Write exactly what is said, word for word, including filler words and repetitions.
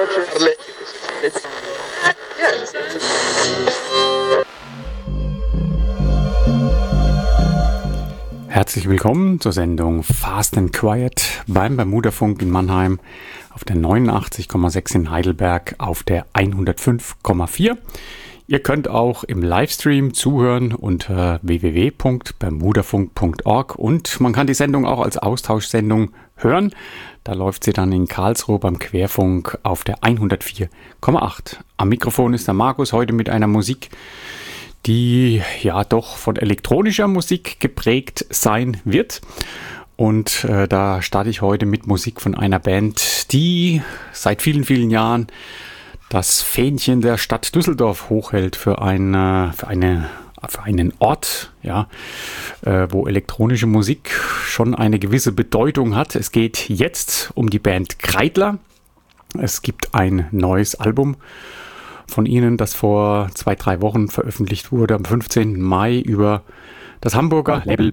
Herzlich willkommen zur Sendung Fast and Quiet beim Bermudafunk in Mannheim auf der neunundachtzig Komma sechs in Heidelberg auf der hundertfünf Komma vier. Ihr könnt auch im Livestream zuhören unter w w w punkt bermudafunk punkt org und man kann die Sendung auch als Austauschsendung hören. Da läuft sie dann in Karlsruhe beim Querfunk auf der hundertvier Komma acht. Am Mikrofon ist der Markus, heute mit einer Musik, die ja doch von elektronischer Musik geprägt sein wird. Und äh, da starte ich heute mit Musik von einer Band, die seit vielen, vielen Jahren das Fähnchen der Stadt Düsseldorf hochhält für, eine, für, eine, für einen Ort, ja, äh, wo elektronische Musik schon eine gewisse Bedeutung hat. Es geht jetzt um die Band Kreidler. Es gibt ein neues Album von ihnen, das vor zwei, drei Wochen veröffentlicht wurde, am fünfzehnten Mai über das Hamburger Label